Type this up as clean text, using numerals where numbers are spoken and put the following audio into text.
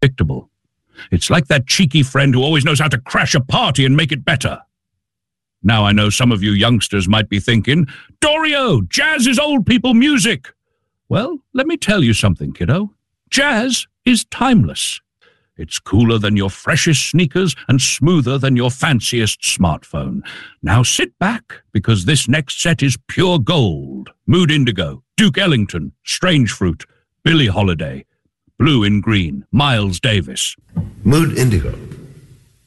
predictable. It's like that cheeky friend who always knows how to crash a party and make it better. Now I know some of you youngsters might be thinking, Dorio, jazz is old people music. Well, let me tell you something, kiddo. Jazz is timeless. It's cooler than your freshest sneakers and smoother than your fanciest smartphone. Now sit back, because this next set is pure gold. Mood Indigo, Duke Ellington, Strange Fruit, Billie Holiday, Blue in Green, Miles Davis. Mood Indigo.